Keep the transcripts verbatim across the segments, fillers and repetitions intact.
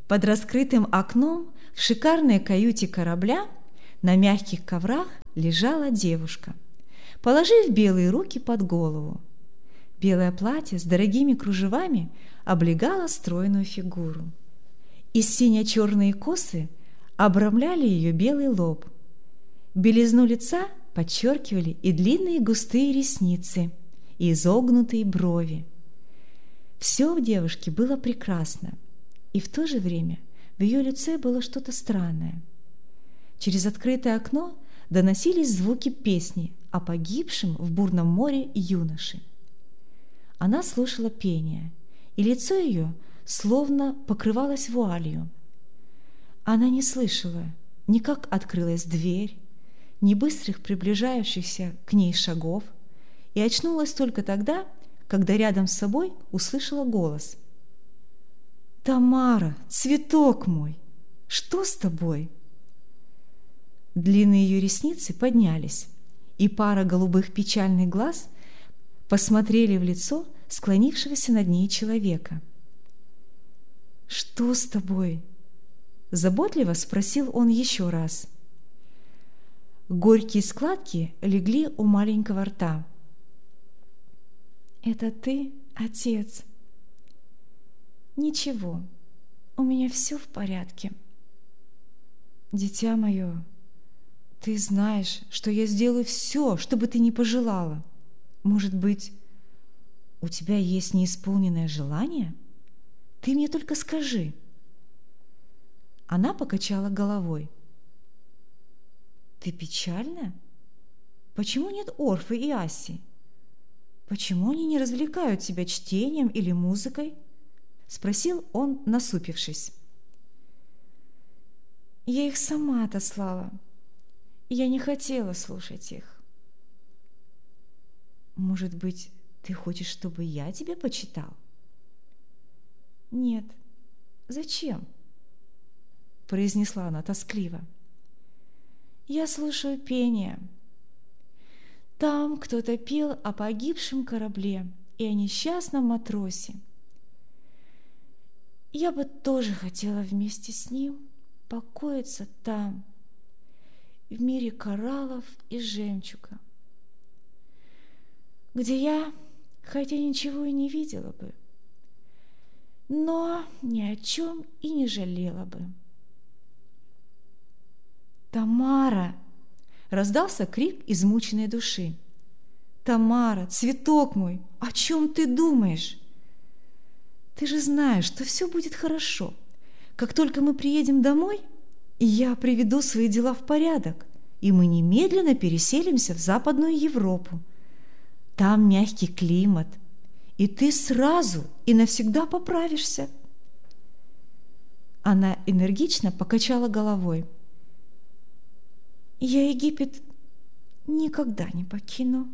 Под раскрытым окном в шикарной каюте корабля на мягких коврах лежала девушка, положив белые руки под голову. Белое платье с дорогими кружевами облегало стройную фигуру. И сине-черные косы обрамляли ее белый лоб. Белизну лица подчеркивали и длинные густые ресницы, и изогнутые брови. Все в девушке было прекрасно, и в то же время в ее лице было что-то странное. Через открытое окно доносились звуки песни о погибшем в бурном море юноше. Она слушала пение, и лицо ее словно покрывалось вуалью. Она не слышала ни как открылась дверь, ни быстрых приближающихся к ней шагов, и очнулась только тогда, когда рядом с собой услышала голос. «Тамара, цветок мой, что с тобой?» Длинные ее ресницы поднялись, и пара голубых печальных глаз посмотрели в лицо склонившегося над ней человека. «Что с тобой?» — заботливо спросил он еще раз. Горькие складки легли у маленького рта. «Это ты, отец?» «Ничего, у меня все в порядке». «Дитя мое, ты знаешь, что я сделаю все, что бы ты ни пожелала. Может быть, у тебя есть неисполненное желание? Ты мне только скажи». Она покачала головой. «Ты печальна? Почему нет Орфы и Аси? Почему они не развлекают тебя чтением или музыкой?» — спросил он, насупившись. «Я их сама отослала. Я не хотела слушать их». «Может быть, ты хочешь, чтобы я тебе почитал?» «Нет. Зачем?» — произнесла она тоскливо. «Я слушаю пение. Там кто-то пел о погибшем корабле и о несчастном матросе. Я бы тоже хотела вместе с ним покоиться там, в мире кораллов и жемчуга, где я, хотя ничего и не видела бы, но ни о чем и не жалела бы». «Тамара!» — раздался крик измученной души. «Тамара, цветок мой, о чем ты думаешь? Ты же знаешь, что все будет хорошо. Как только мы приедем домой, я приведу свои дела в порядок, и мы немедленно переселимся в Западную Европу. Там мягкий климат, и ты сразу и навсегда поправишься». Она энергично покачала головой. «Я Египет никогда не покину».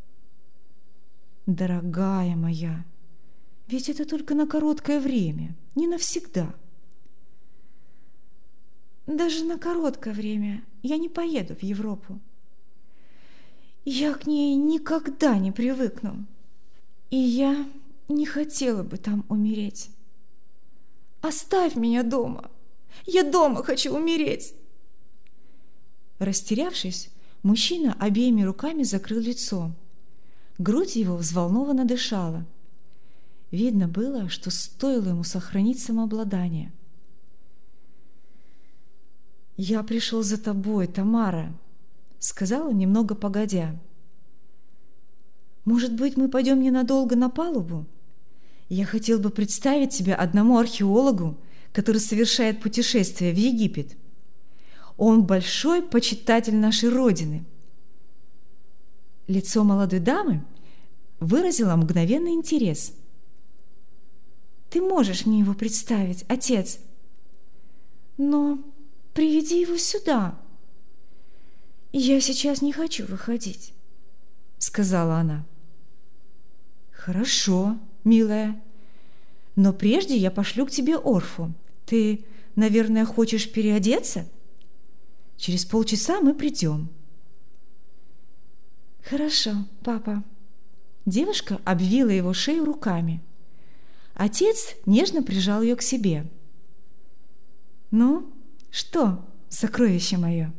«Дорогая моя, ведь это только на короткое время, не навсегда». «Даже на короткое время я не поеду в Европу. Я к ней никогда не привыкну, и я не хотела бы там умереть. Оставь меня дома, я дома хочу умереть». Растерявшись, мужчина обеими руками закрыл лицо. Грудь его взволнованно дышала. Видно было, что стоило ему сохранить самообладание. «Я пришел за тобой, Тамара», — сказал он немного погодя. «Может быть, мы пойдем ненадолго на палубу? Я хотел бы представить тебя одному археологу, который совершает путешествие в Египет. Он большой почитатель нашей Родины». Лицо молодой дамы выразило мгновенный интерес. «Ты можешь мне его представить, отец, но приведи его сюда. Я сейчас не хочу выходить», — сказала она. «Хорошо, милая, но прежде я пошлю к тебе Орфу. Ты, наверное, хочешь переодеться? Через полчаса мы придем». «Хорошо, папа». Девушка обвила его шею руками. Отец нежно прижал ее к себе. Ну, что, сокровище мое?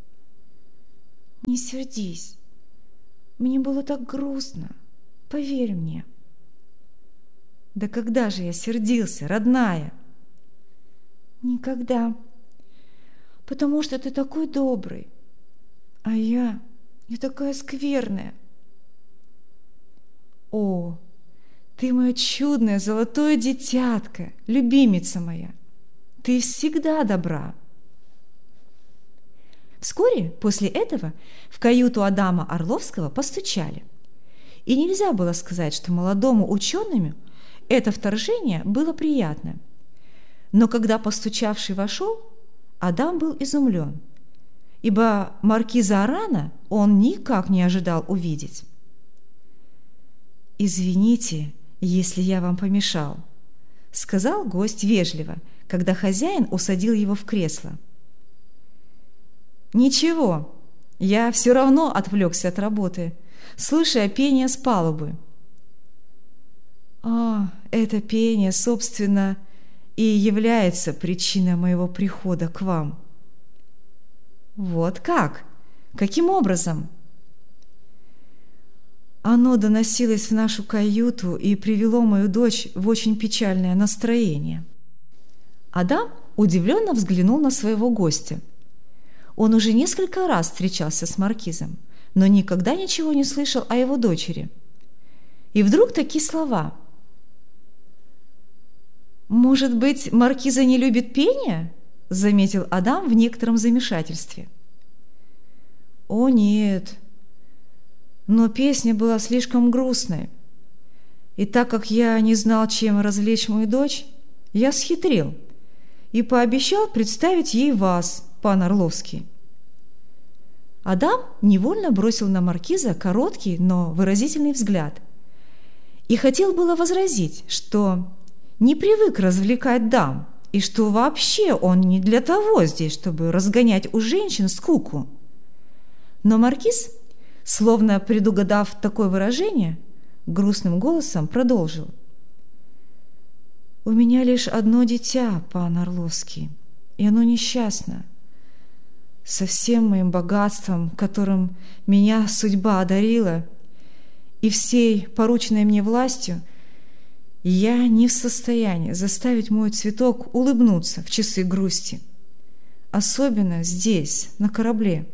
Не сердись. Мне было так грустно. Поверь мне. Да когда же я сердился, родная? Никогда. Потому что ты такой добрый, а я, я такая скверная. О, ты мое чудное золотое дитятко, любимица моя. Ты всегда добра. Вскоре после этого в каюту Адама Орловского постучали. И нельзя было сказать, что молодому ученому это вторжение было приятно. Но когда постучавший вошел, Адам был изумлен, ибо маркиза Арана он никак не ожидал увидеть. «Извините, если я вам помешал», — сказал гость вежливо, когда хозяин усадил его в кресло. «Ничего, я все равно отвлекся от работы, слушая пение с палубы». «А, это пение, собственно, и является причиной моего прихода к вам». «Вот как? Каким образом?» «Оно доносилось в нашу каюту и привело мою дочь в очень печальное настроение». Адам удивленно взглянул на своего гостя. Он уже несколько раз встречался с маркизом, но никогда ничего не слышал о его дочери. И вдруг такие слова: «Может быть, маркиза не любит пение?» – заметил Адам в некотором замешательстве. «О, нет, но песня была слишком грустной, и так как я не знал, чем развлечь мою дочь, я схитрил и пообещал представить ей вас, пан Орловский». Адам невольно бросил на маркиза короткий, но выразительный взгляд и хотел было возразить, что не привык развлекать дам, и что вообще он не для того здесь, чтобы разгонять у женщин скуку. Но маркиз, словно предугадав такое выражение, грустным голосом продолжил: «У меня лишь одно дитя, пан Орловский, и оно несчастно. Со всем моим богатством, которым меня судьба одарила, и всей порученной мне властью, я не в состоянии заставить мой цветок улыбнуться в часы грусти, особенно здесь, на корабле».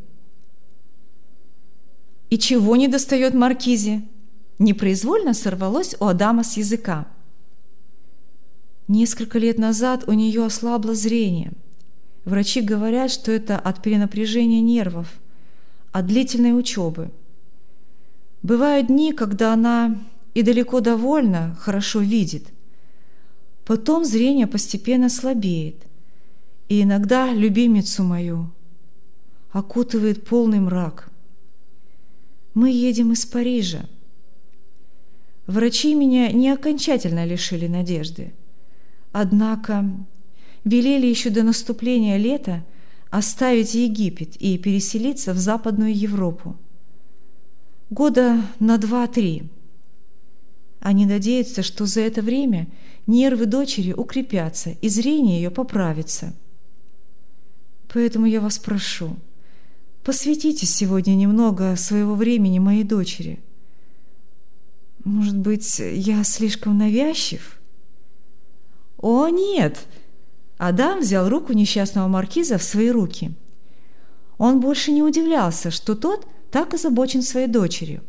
«И чего не достает маркизе?» Непроизвольно сорвалось у Адама с языка. «Несколько лет назад у нее ослабло зрение. Врачи говорят, что это от перенапряжения нервов, от длительной учебы. Бывают дни, когда она и далеко довольно хорошо видит. Потом зрение постепенно слабеет, и иногда любимицу мою окутывает полный мрак. Мы едем из Парижа. Врачи меня не окончательно лишили надежды, однако велели еще до наступления лета оставить Египет и переселиться в Западную Европу. Года на два-три. Они надеются, что за это время нервы дочери укрепятся и зрение ее поправится. Поэтому я вас прошу, посвятите сегодня немного своего времени моей дочери. Может быть, я слишком навязчив?» «О, нет!» Адам взял руку несчастного маркиза в свои руки. Он больше не удивлялся, что тот так озабочен своей дочерью.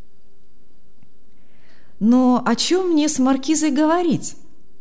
«Но о чем мне с маркизой говорить?»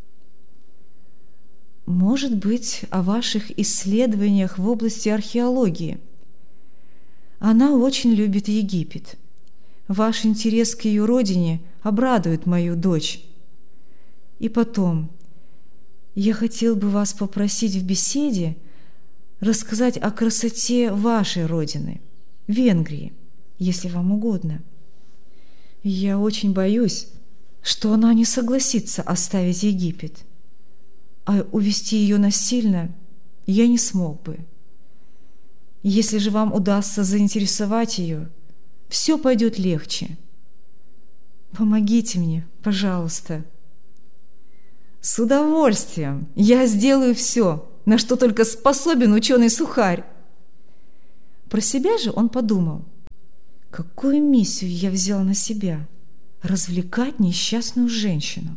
«Может быть, о ваших исследованиях в области археологии. Она очень любит Египет. Ваш интерес к ее родине обрадует мою дочь. И потом, я хотел бы вас попросить в беседе рассказать о красоте вашей родины, Венгрии, если вам угодно. Я очень боюсь, что она не согласится оставить Египет, а увезти ее насильно я не смог бы. Если же вам удастся заинтересовать ее, все пойдет легче. Помогите мне, пожалуйста». «С удовольствием, я сделаю все», на что только способен ученый-сухарь. Про себя же он подумал: какую миссию я взял на себя – развлекать несчастную женщину.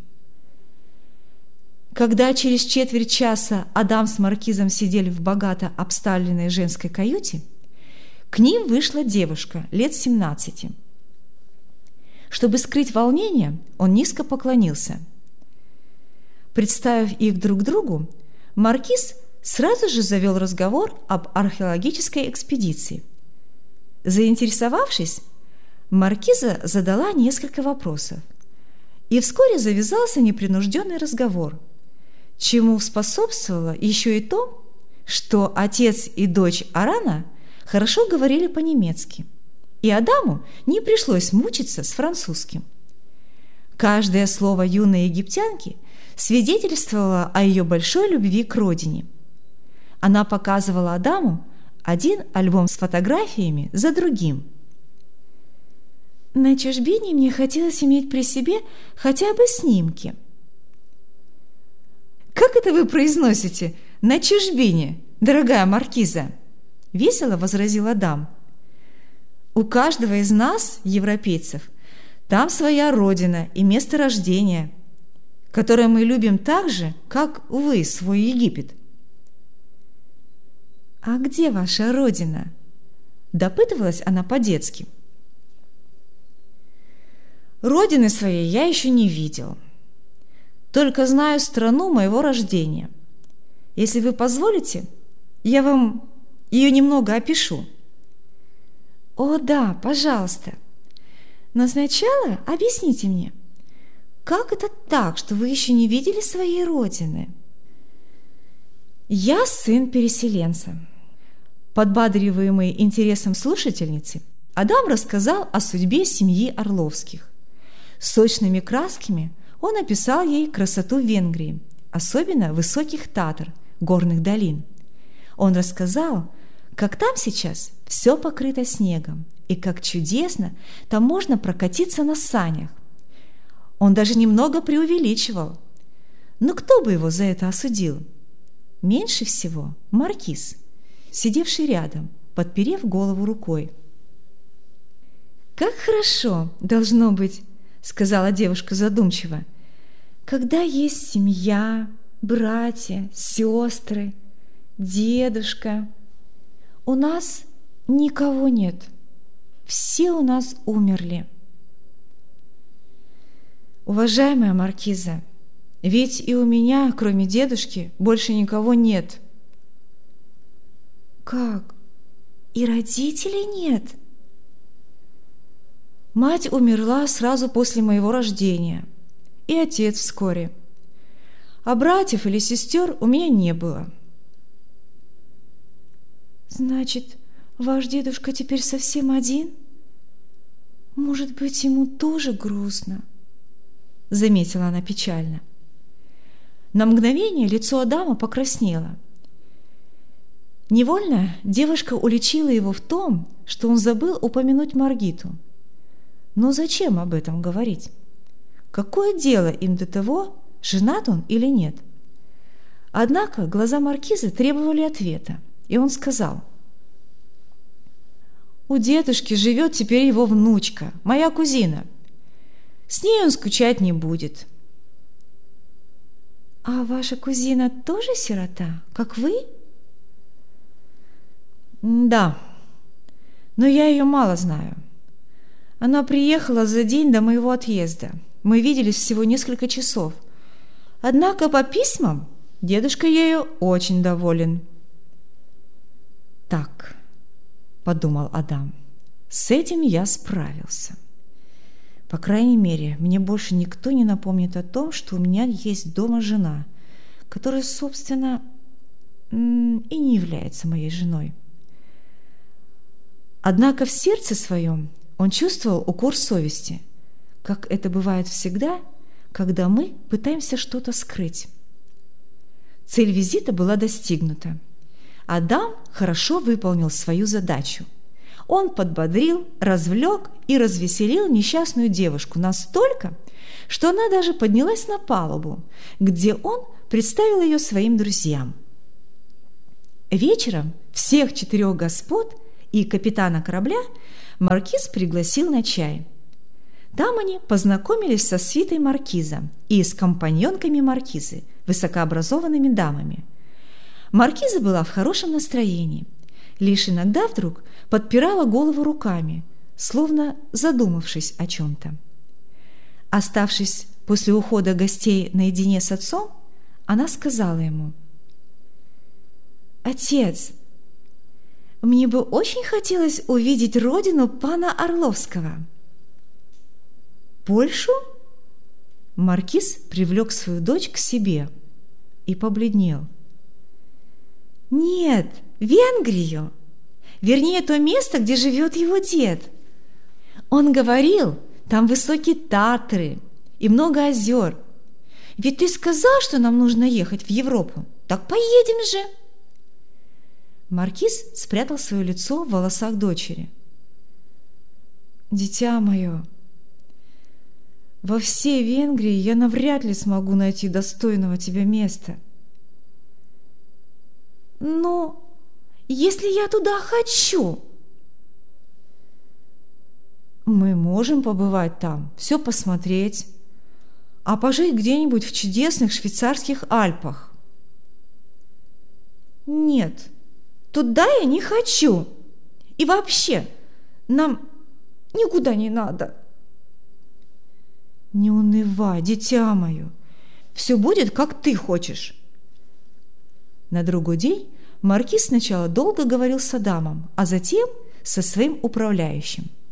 Когда через четверть часа Адам с маркизом сидели в богато обставленной женской каюте, к ним вышла девушка лет семнадцати. Чтобы скрыть волнение, он низко поклонился. Представив их друг другу, маркиз сразу же завел разговор об археологической экспедиции. Заинтересовавшись, маркиза задала несколько вопросов, и вскоре завязался непринужденный разговор, чему способствовало еще и то, что отец и дочь Арана хорошо говорили по-немецки, и Адаму не пришлось мучиться с французским. Каждое слово юной египтянки свидетельствовало о ее большой любви к родине. Она показывала Адаму один альбом с фотографиями за другим. «На чужбине мне хотелось иметь при себе хотя бы снимки». «Как это вы произносите «на чужбине», дорогая маркиза?» – весело возразил Адам. «У каждого из нас, европейцев, там своя родина и место рождения, которое мы любим так же, как вы свой Египет». «А где ваша родина?» – допытывалась она по-детски. «Родины своей я еще не видел. Только знаю страну моего рождения. Если вы позволите, я вам ее немного опишу». «О, да, пожалуйста. Но сначала объясните мне, как это так, что вы еще не видели своей родины?» «Я сын переселенца». Подбадриваемый интересом слушательницы, Адам рассказал о судьбе семьи Орловских. Сочными красками он описал ей красоту Венгрии, особенно высоких Татар, горных долин. Он рассказал, как там сейчас все покрыто снегом, и как чудесно там можно прокатиться на санях. Он даже немного преувеличивал. Но кто бы его за это осудил? Меньше всего маркиз, сидевший рядом, подперев голову рукой. «Как хорошо должно быть, — сказала девушка задумчиво, — когда есть семья, братья, сестры, дедушка. У нас никого нет, все у нас умерли». «Уважаемая маркиза, ведь и у меня, кроме дедушки, больше никого нет». «Как? И родителей нет?» «Мать умерла сразу после моего рождения, и отец вскоре. А братьев или сестер у меня не было». «Значит, ваш дедушка теперь совсем один? Может быть, ему тоже грустно?» — заметила она печально. На мгновение лицо Адама покраснело. Невольно девушка уличила его в том, что он забыл упомянуть Маргиту. Но зачем об этом говорить? Какое дело им до того, женат он или нет? Однако глаза маркизы требовали ответа, и он сказал: «У дедушки живет теперь его внучка, моя кузина. С ней он скучать не будет». «А ваша кузина тоже сирота, как вы?» «Да, но я ее мало знаю. Она приехала за день до моего отъезда. Мы виделись всего несколько часов. Однако по письмам дедушка ею очень доволен». «Так», — подумал Адам, — «с этим я справился. По крайней мере, мне больше никто не напомнит о том, что у меня есть дома жена, которая, собственно, и не является моей женой». Однако в сердце своем он чувствовал укор совести, как это бывает всегда, когда мы пытаемся что-то скрыть. Цель визита была достигнута. Адам хорошо выполнил свою задачу. Он подбодрил, развлек и развеселил несчастную девушку настолько, что она даже поднялась на палубу, где он представил ее своим друзьям. Вечером всех четырех господ и капитана корабля маркиз пригласил на чай. Там они познакомились со свитой маркиза и с компаньонками маркизы, высокообразованными дамами. Маркиза была в хорошем настроении, лишь иногда вдруг подпирала голову руками, словно задумавшись о чем-то. Оставшись после ухода гостей наедине с отцом, она сказала ему: «Отец, мне бы очень хотелось увидеть родину пана Орловского». «Польшу?» Маркиз привлек свою дочь к себе и побледнел. «Нет, Венгрию, вернее, то место, где живет его дед. Он говорил, там высокие Татры и много озер. Ведь ты сказал, что нам нужно ехать в Европу. Так поедем же!» Маркиз спрятал свое лицо в волосах дочери. «Дитя мое, во всей Венгрии я навряд ли смогу найти достойного тебя места. Но если я туда хочу...» «Мы можем побывать там, все посмотреть, а пожить где-нибудь в чудесных швейцарских Альпах». «Нет, туда я не хочу. И вообще, нам никуда не надо». «Не унывай, дитя мое, все будет, как ты хочешь». На другой день маркиз сначала долго говорил с Адамом, а затем со своим управляющим.